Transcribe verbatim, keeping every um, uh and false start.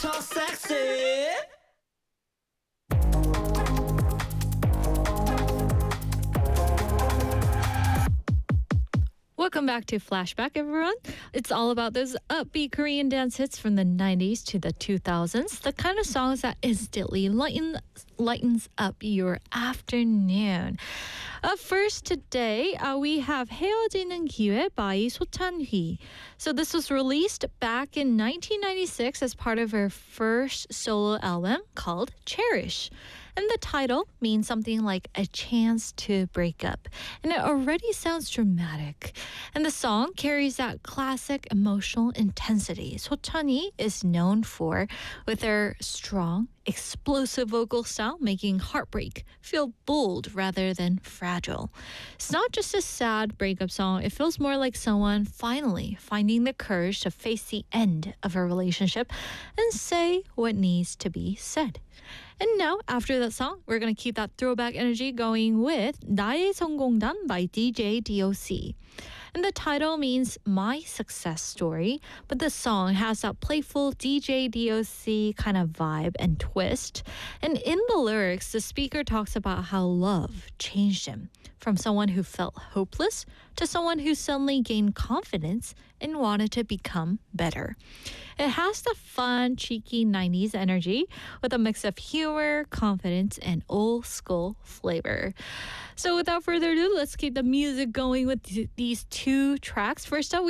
더 sexy. Welcome back to Flashback, everyone. It's all about those upbeat Korean dance hits from the nineties to the two thousands, the kind of songs that instantly lighten, lightens up your afternoon. Up first today, uh, we have 헤어지는 기회 by 소찬휘. So this was released back in nineteen ninety-six as part of her first solo album called Cherish. And the title means something like a chance to break up. And it already sounds dramatic. And the song carries that classic emotional intensity 소찬이 is known for, with her strong, explosive vocal style making heartbreak feel bold rather than fragile. It's not just a sad breakup song, it feels more like someone finally finding the courage to face the end of a relationship and say what needs to be said. And now, after that song, we're going to keep that throwback energy going with 나의 성공담 by D J D O C. And the title means My Success Story, but the song has that playful D J D O C kind of vibe and twist. And in the lyrics, the speaker talks about how love changed him from someone who felt hopeless to someone who suddenly gained confidence and wanted to become better. It has the fun, cheeky nineties energy with a mix of humor, confidence, and old school flavor. So without further ado, let's keep the music going with th- these two tracks. First up, we